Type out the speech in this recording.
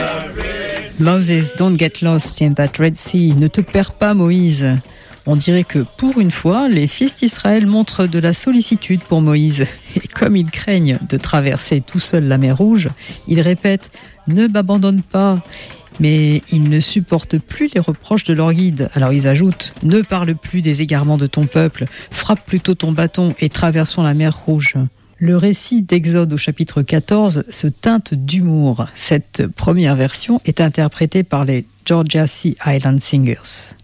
Moses, don't get lost in that Red Sea. Ne te perds pas, Moïse. On dirait que, pour une fois, les fils d'Israël montrent de la sollicitude pour Moïse. Et comme ils craignent de traverser tout seul la mer Rouge, ils répètent « Ne m'abandonne pas ». Mais ils ne supportent plus les reproches de leur guide. Alors ils ajoutent « Ne parle plus des égarements de ton peuple, frappe plutôt ton bâton et traversons la mer Rouge ». Le récit d'Exode au chapitre 14 se teinte d'humour. Cette première version est interprétée par les Georgia Sea Island Singers.